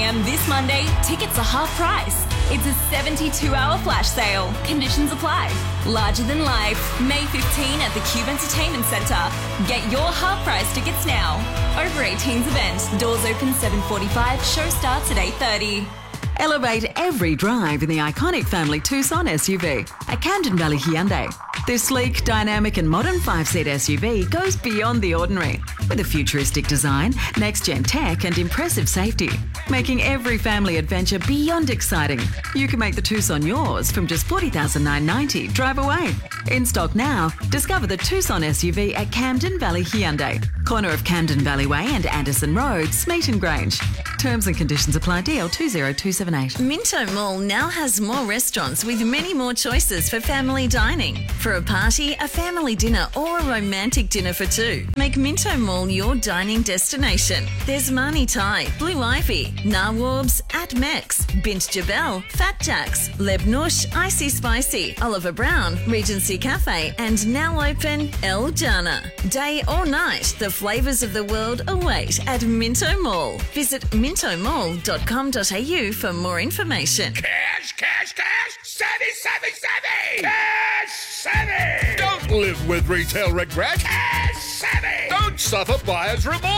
p.m. this Monday, tickets are half price. It's a 72-hour flash sale. Conditions apply. Larger than life, May 15 at the Cube Entertainment Centre. Get your half price tickets now. Over 18s event. Doors open 7:45. Show starts at 8:30. Elevate every drive in the iconic family Tucson SUV at Camden Valley Hyundai. This sleek, dynamic and modern 5-seat SUV goes beyond the ordinary with a futuristic design, next-gen tech and impressive safety, making every family adventure beyond exciting. You can make the Tucson yours from just $40,990 drive away. In stock now, discover the Tucson SUV at Camden Valley Hyundai, corner of Camden Valley Way and Anderson Road, Smeaton Grange. Terms and conditions apply. DL 20278. Minto Mall now has more restaurants with many more choices for family dining. For a party, a family dinner or a romantic dinner for two, make Minto Mall your dining destination. There's Mani Thai, Blue Ivy, Nawabs, At Mex, Bint Jabel, Fat Jacks, Leb Nush, Icy Spicy, Oliver Brown, Regency Cafe and now open El Jana. Day or night, the flavours of the world await at Minto Mall. Visit mintomall.com.au for more information. Cash, cash, cash! Savvy, savvy, savvy! Cash savvy! Don't live with retail regret. Cash savvy! Don't suffer buyer's remorse.